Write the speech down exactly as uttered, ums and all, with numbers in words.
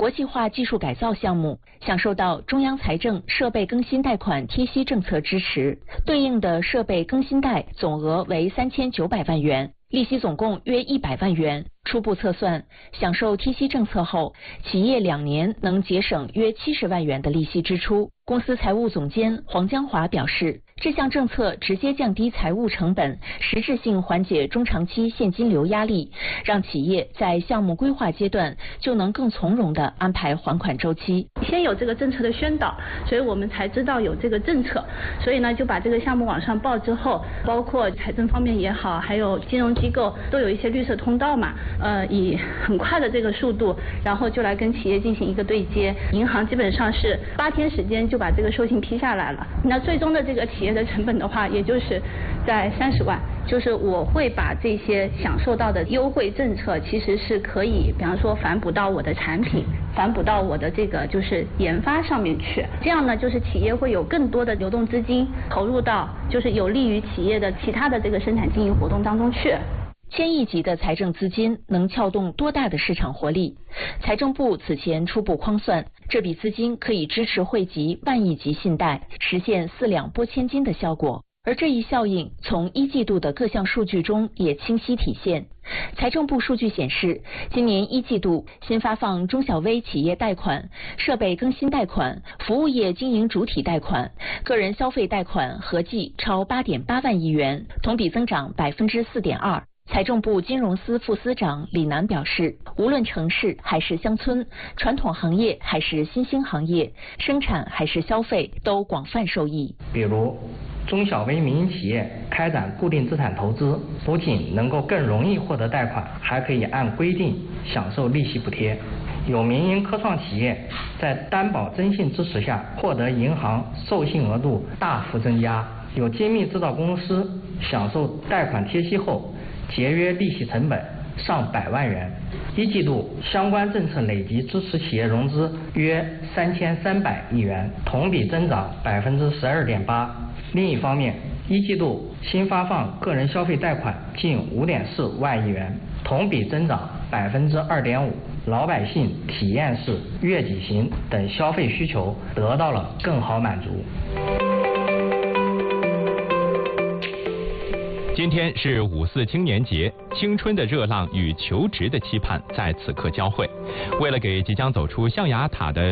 国际化技术改造项目享受到中央财政设备更新贷款贴息政策支持，对应的设备更新贷总额为三千九百万元，利息总共约一百万元。初步测算，享受贴息政策后，企业两年能节省约七十万元的利息支出。公司财务总监黄江华表示，这项政策直接降低财务成本，实质性缓解中长期现金流压力，让企业在项目规划阶段就能更从容地安排还款周期。 先有这个政策的宣导，所以我们才知道有这个政策，所以呢就把这个项目往上报之后，包括财政方面也好，还有金融机构都有一些绿色通道嘛，呃，以很快的这个速度，然后就来跟企业进行一个对接。银行基本上是八天时间就把这个授信批下来了，那最终的这个企业的成本的话，也就是在三十万。就是我会把这些享受到的优惠政策，其实是可以，比方说反哺到我的产品，反哺到我的这个就是研发上面去。这样呢，就是企业会有更多的流动资金投入到，就是有利于企业的其他的这个生产经营活动当中去。 千亿级的财政资金能撬动多大的市场活力？财政部此前初步框算，这笔资金可以支持惠及万亿级信贷，实现四两拨千斤的效果。而这一效应从一季度的各项数据中也清晰体现。财政部数据显示，今年一季度新发放中小微企业贷款、设备更新贷款、服务业经营主体贷款、个人消费贷款合计超八点八万亿元，同比增长百分之四点二。财政部金融司副司长李楠表示，无论城市还是乡村，传统行业还是新兴行业，生产还是消费，都广泛受益。 比如中小微民营企业开展固定资产投资，不仅能够更容易获得贷款，还可以按规定享受利息补贴。有民营科创企业在担保征信支持下，获得银行授信额度大幅增加。有精密制造公司享受贷款贴息后，节约利息成本上百万元。一季度相关政策累计支持企业融资约三千三百亿元，同比增长百分之十二点八。另一方面，一季度新发放个人消费贷款近五点四万亿元，同比增长百分之二点五。老百姓体验式、悦己型等消费需求得到了更好满足。 今天是五四青年节，青春的热浪与求职的期盼在此刻交汇。为了给即将走出象牙塔的